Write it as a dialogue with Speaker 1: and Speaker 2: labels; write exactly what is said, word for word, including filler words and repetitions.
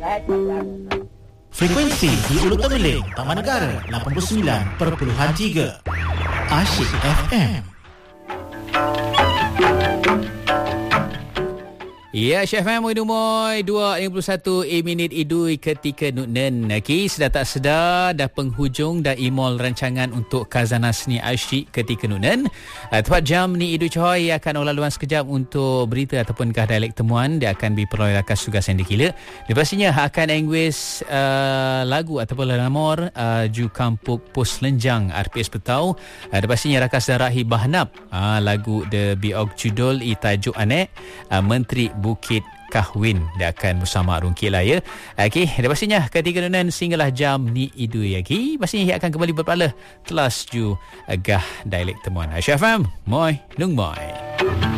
Speaker 1: Frekuensi di Ulu Temeling, Taman Negara lapan puluh sembilan perpuluhan tiga Asyik F M.
Speaker 2: Ya, Chef Mam, Moy Dumoy, dua lima puluh satu e minit idui ketika Nuknen. Okay, sedar tak sedar, dah penghujung dah imol rancangan untuk Khazanah Seni Asyik ketika Nuknen. Uh, tepat jam ni Idui Choy akan laluan sekejap untuk berita ataupun kah dialek temuan. Dia akan diperoleh rakas tugas yang dikila. Dia pastinya akan engwes uh, lagu ataupun lamor uh, Ju Kampuk Pos Lenjang R P S Petau. Uh, dia pastinya rakas darahi Bahnap uh, lagu The Biog Judul I Tajuk Anek uh, Menteri Bukit Kahwin. Dia akan bersama Rungkit lah ya. Okey, dah pastinya ketika Nunan sehinggalah jam ni idui lagi. Pastinya ia akan kembali berpala telas ju agah dialek temuan. Syafam, moi, nung moi.